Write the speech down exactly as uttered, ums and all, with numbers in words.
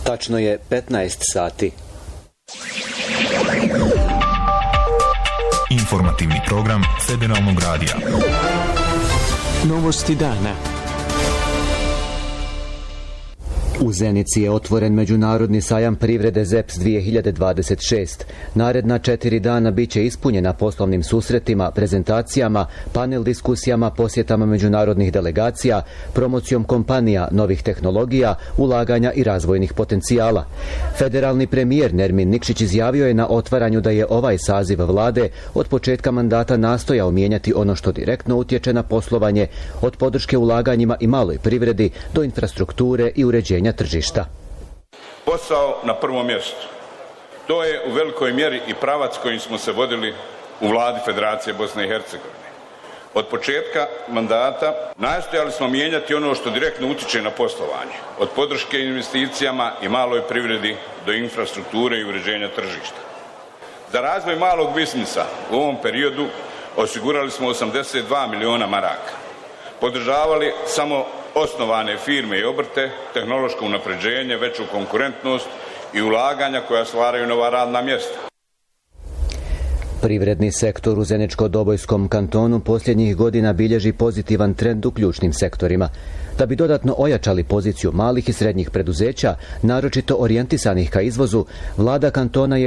Tačno je petnaest sati. Informativni program Federalnog radija. Novosti dana. U Zenici je otvoren Međunarodni sajam privrede Z E P S dvije hiljade dvadeset šest. Naredna četiri dana bit će ispunjena poslovnim susretima, prezentacijama, panel diskusijama, posjetama međunarodnih delegacija, promocijom kompanija, novih tehnologija, ulaganja i razvojnih potencijala. Federalni premijer Nermin Nikšić izjavio je na otvaranju da je ovaj saziv vlade od početka mandata nastojao mijenjati ono što direktno utječe na poslovanje, od podrške ulaganjima i maloj privredi do infrastrukture i uređenja tržišta. Posao na prvom mjestu. To je u velikoj mjeri i pravac kojim smo se vodili u vladi Federacije Bosne i Hercegovine. Od početka mandata nastojali smo mijenjati ono što direktno utječe na poslovanje, od podrške investicijama i maloj privredi do infrastrukture i uređenja tržišta. Za razvoj malog biznisa u ovom periodu osigurali smo osamdeset dva miliona maraka. Podržavali samo osnovane firme i obrte, tehnološko unapređenje, veću konkurentnost i ulaganja koja stvaraju nova radna mjesta. Privredni sektor u Zeničko-Dobojskom kantonu posljednjih godina bilježi pozitivan trend u ključnim sektorima. Da bi dodatno ojačali poziciju malih i srednjih preduzeća, naročito orijentisanih ka izvozu, vlada kantona je